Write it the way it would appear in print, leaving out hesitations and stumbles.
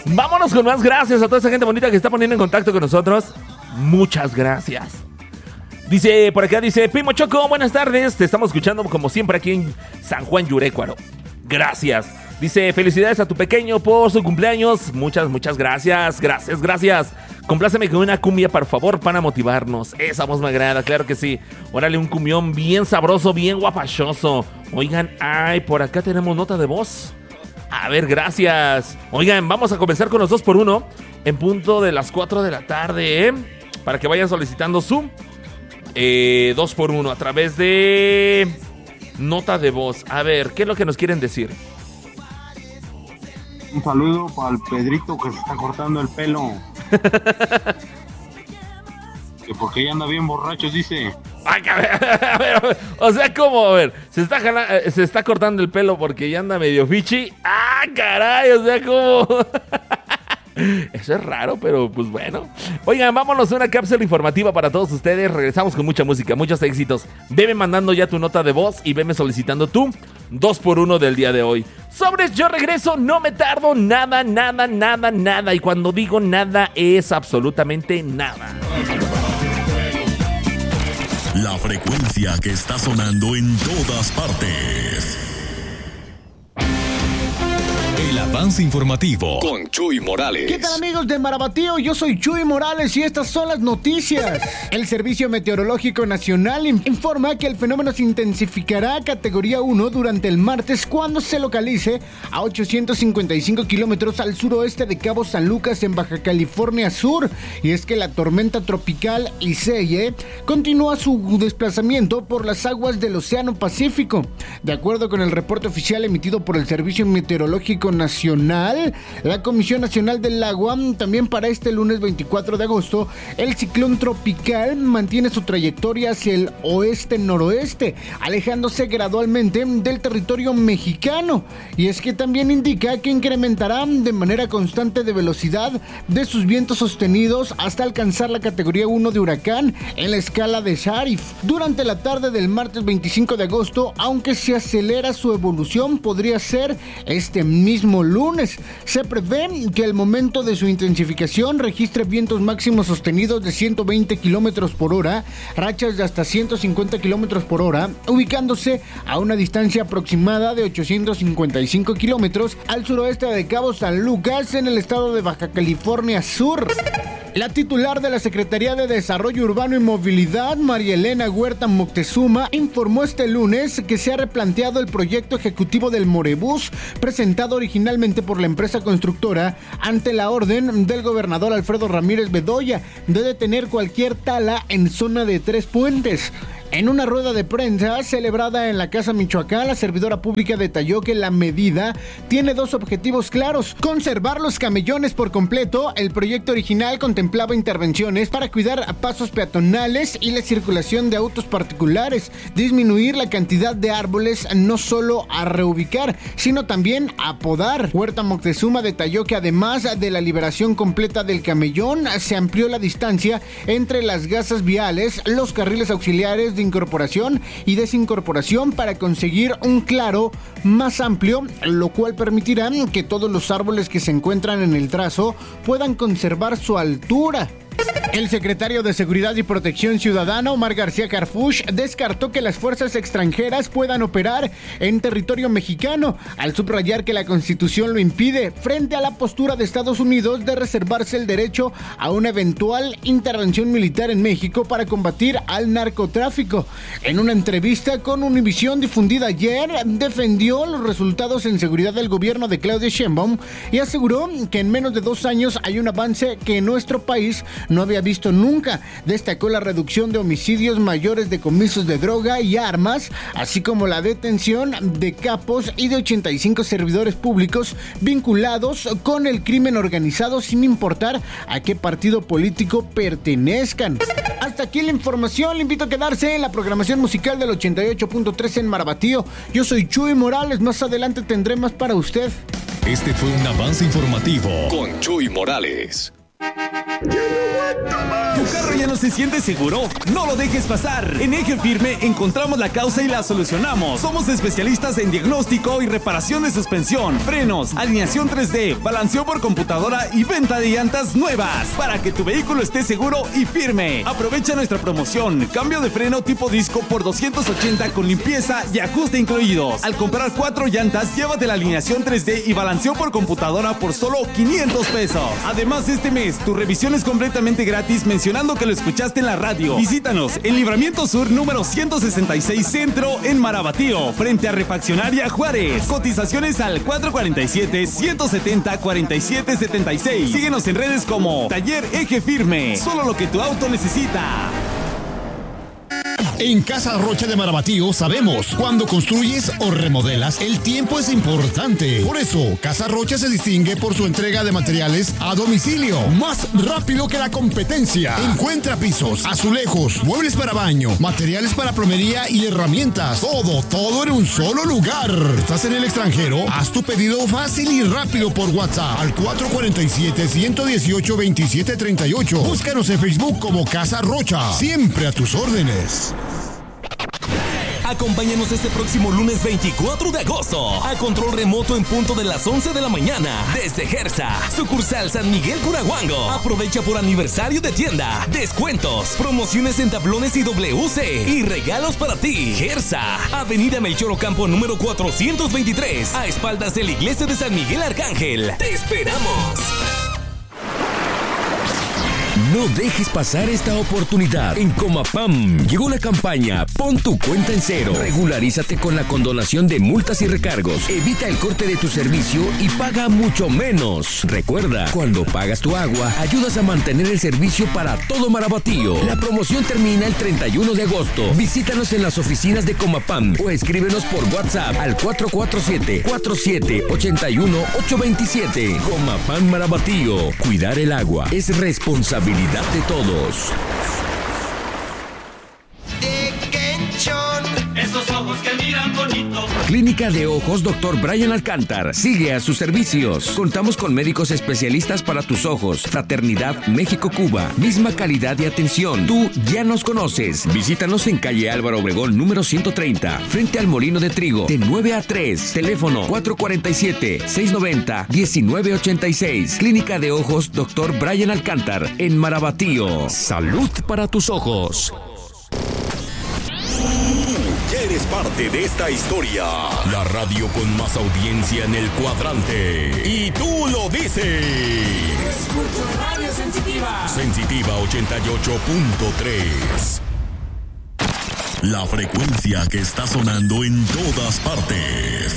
Vámonos con más gracias a toda esa gente bonita que está poniendo en contacto con nosotros. Muchas gracias. Dice, por acá dice, Primo Choco, buenas tardes. Te estamos escuchando como siempre aquí en San Juan Yurécuaro. Gracias. Dice, felicidades a tu pequeño por su cumpleaños. Muchas gracias. Gracias. Compláceme con una cumbia, por favor, para motivarnos. Esa voz me agrada, claro que sí. Órale, un cumbión bien sabroso, bien guapachoso. Oigan, por acá tenemos nota de voz. A ver, gracias. Oigan, vamos a comenzar con los 2x1 en punto de las 4 de la tarde, para que vayan solicitando su 2x1 a través de nota de voz. A ver, ¿qué es lo que nos quieren decir? Un saludo para el Pedrito que se está cortando el pelo. Que porque ya anda bien borracho, dice. Ay, a ver, o sea, ¿cómo? A ver, se está cortando el pelo porque ya anda medio fichi. ¡Ah, caray! O sea, ¿cómo? Eso es raro, pero pues bueno. Oigan, vámonos a una cápsula informativa para todos ustedes. Regresamos con mucha música, muchos éxitos. Veme mandando ya tu nota de voz y veme solicitando tu 2x1 del día de hoy. Sobres, yo regreso, no me tardo nada. Y cuando digo nada, es absolutamente nada. La frecuencia que está sonando en todas partes. El avance informativo con Chuy Morales. ¿Qué tal, amigos de Marabatío? Yo soy Chuy Morales y estas son las noticias. El Servicio Meteorológico Nacional informa que el fenómeno se intensificará a categoría 1 durante el martes cuando se localice a 855 kilómetros al suroeste de Cabo San Lucas en Baja California Sur. Y es que la tormenta tropical Iseye continúa su desplazamiento por las aguas del Océano Pacífico. De acuerdo con el reporte oficial emitido por el Servicio Meteorológico Nacional, la Comisión Nacional del Agua, también para este lunes 24 de agosto, el ciclón tropical mantiene su trayectoria hacia el oeste-noroeste, alejándose gradualmente del territorio mexicano. Y es que también indica que incrementará de manera constante de velocidad de sus vientos sostenidos hasta alcanzar la categoría 1 de huracán en la escala de Sharif. Durante la tarde del martes 25 de agosto, aunque se acelera su evolución, podría ser este mismo lunes. Se prevé que el momento de su intensificación registre vientos máximos sostenidos de 120 kilómetros por hora, rachas de hasta 150 kilómetros por hora, ubicándose a una distancia aproximada de 855 kilómetros al suroeste de Cabo San Lucas en el estado de Baja California Sur. La titular de la Secretaría de Desarrollo Urbano y Movilidad, María Elena Huerta Moctezuma, informó este lunes que se ha replanteado el proyecto ejecutivo del Morebús, presentado originalmente por la empresa constructora, ante la orden del gobernador Alfredo Ramírez Bedoya de detener cualquier tala en zona de Tres Puentes. En una rueda de prensa celebrada en la Casa Michoacán, la servidora pública detalló que la medida tiene dos objetivos claros: conservar los camellones por completo. El proyecto original contemplaba intervenciones para cuidar pasos peatonales y la circulación de autos particulares, disminuir la cantidad de árboles, no solo a reubicar, sino también a podar. Huerta Moctezuma detalló que además de la liberación completa del camellón, se amplió la distancia entre las gasas viales, los carriles auxiliares de incorporación y desincorporación para conseguir un claro más amplio, lo cual permitirá que todos los árboles que se encuentran en el trazo puedan conservar su altura. El secretario de Seguridad y Protección Ciudadana, Omar García Harfuch, descartó que las fuerzas extranjeras puedan operar en territorio mexicano, al subrayar que la Constitución lo impide, frente a la postura de Estados Unidos de reservarse el derecho a una eventual intervención militar en México para combatir al narcotráfico. En una entrevista con Univisión difundida ayer, defendió los resultados en seguridad del gobierno de Claudia Sheinbaum y aseguró que en menos de 2 años hay un avance que en nuestro país no había visto nunca. Destacó la reducción de homicidios, mayores decomisos de droga y armas, así como la detención de capos y de 85 servidores públicos vinculados con el crimen organizado sin importar a qué partido político pertenezcan. Hasta aquí la información. Le invito a quedarse en la programación musical del 88.3 en Marabatío. Yo soy Chuy Morales. Más adelante tendré más para usted. Este fue un avance informativo con Chuy Morales. ¿Tu carro ya no se siente seguro? No lo dejes pasar. En Eje Firme encontramos la causa y la solucionamos. Somos especialistas en diagnóstico y reparación de suspensión, frenos, alineación 3D, balanceo por computadora y venta de llantas nuevas para que tu vehículo esté seguro y firme. Aprovecha nuestra promoción. Cambio de freno tipo disco por 280 con limpieza y ajuste incluidos. Al comprar 4 llantas, llévate la alineación 3D y balanceo por computadora por solo 500 pesos. Además, este mes, tu revisión es completamente gratis mencionando que lo escuchaste en la radio. Visítanos en Libramiento Sur número 166 Centro en Marabatío, frente a Refaccionaria Juárez. Cotizaciones al 447-170-4776. Síguenos en redes como Taller Eje Firme. Solo lo que tu auto necesita. En Casa Rocha de Marabatío sabemos, cuando construyes o remodelas, el tiempo es importante. Por eso, Casa Rocha se distingue por su entrega de materiales a domicilio, más rápido que la competencia. Encuentra pisos, azulejos, muebles para baño, materiales para plomería y herramientas. Todo en un solo lugar. ¿Estás en el extranjero? Haz tu pedido fácil y rápido por WhatsApp al 447-118-2738. Búscanos en Facebook como Casa Rocha. Siempre a tus órdenes. Acompáñanos este próximo lunes 24 de agosto a control remoto en punto de las 11 de la mañana desde Gersa, sucursal San Miguel Curahuango. Aprovecha por aniversario de tienda, descuentos, promociones en tablones y WC y regalos para ti. Gersa, Avenida Melchor Ocampo número 423, a espaldas de la iglesia de San Miguel Arcángel. ¡Te esperamos! No dejes pasar esta oportunidad. En Comapam llegó la campaña Pon tu cuenta en cero. Regularízate con la condonación de multas y recargos. Evita el corte de tu servicio y paga mucho menos. Recuerda, cuando pagas tu agua, ayudas a mantener el servicio para todo Marabatío. La promoción termina el 31 de agosto. Visítanos en las oficinas de Comapam o escríbenos por WhatsApp al 447-4781-827. Comapam Marabatío. Cuidar el agua es responsabilidad de todos. Esos ojos que miran bonito. Clínica de Ojos Dr. Brian Alcántar sigue a sus servicios. Contamos con médicos especialistas para tus ojos. Fraternidad México-Cuba. Misma calidad de atención. Tú ya nos conoces. Visítanos en calle Álvaro Obregón número 130, frente al Molino de Trigo, de 9 a 3. Teléfono 447-690-1986. Clínica de Ojos Dr. Brian Alcántar en Marabatío. Salud para tus ojos. Eres parte de esta historia. La radio con más audiencia en el cuadrante. Y tú lo dices. Escucho Radio Sensitiva. Sensitiva 88.3. La frecuencia que está sonando en todas partes.